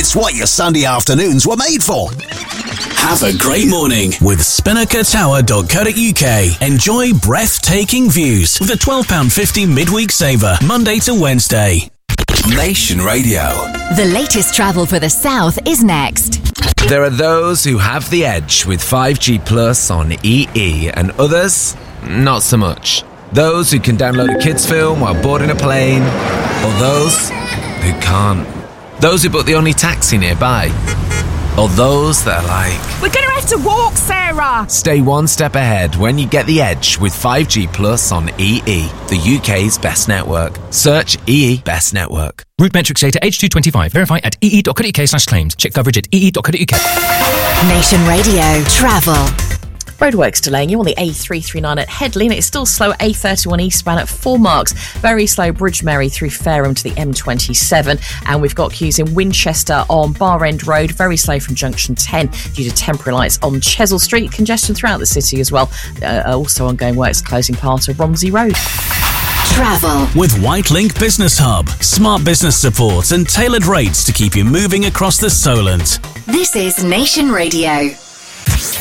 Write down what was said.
It's what your Sunday afternoons were made for. Have a great morning with spinnakertower.co.uk. Enjoy breathtaking views with a £12.50 midweek saver, Monday to Wednesday. Nation Radio. The latest travel for the South is next. There are those who have the edge with 5G Plus on EE and others, not so much. Those who can download a kids film while boarding a plane, or those who can't. Those who book the only taxi nearby, or those that are like, we're going to have to walk, Sarah! Stay one step ahead when you get the edge with 5G Plus on EE, the UK's best network. Search EE Best Network. Route metrics data H225. Verify at ee.co.uk/claims. Check coverage at ee.co.uk. Nation Radio Travel. Roadworks delaying you on the A339 at Headley, and it's still slow at A31 eastbound at 4 marks. Very slow Bridge Mary through Fareham to the M27. And we've got queues in Winchester on Bar End Road. Very slow from Junction 10 due to temporary lights on Chesil Street. Congestion throughout the city as well. Also ongoing works closing part of Romsey Road. Travel with Whitelink Business Hub. Smart business support and tailored rates to keep you moving across the Solent. This is Nation Radio.